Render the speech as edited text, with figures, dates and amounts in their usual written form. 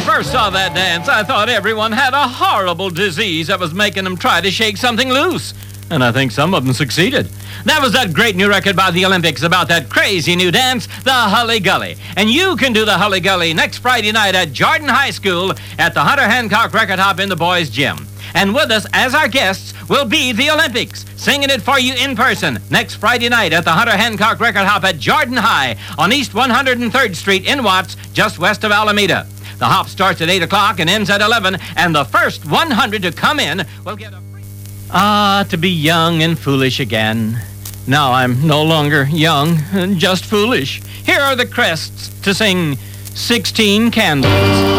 first saw that dance, I thought everyone had a horrible disease that was making them try to shake something loose. And I think some of them succeeded. That was that great new record by the Olympics about that crazy new dance, the Hully Gully. And you can do the Hully Gully next Friday night at Jordan High School at the Hunter Hancock Record Hop in the boys' gym. And with us as our guests will be the Olympics, singing it for you in person next Friday night at the Hunter Hancock Record Hop at Jordan High on East 103rd Street in Watts, just west of Alameda. The hop starts at 8 o'clock and ends at 11, and the first 100 to come in will get a free... to be young and foolish again. Now I'm no longer young, just foolish. Here are the Crests to sing 16 Candles.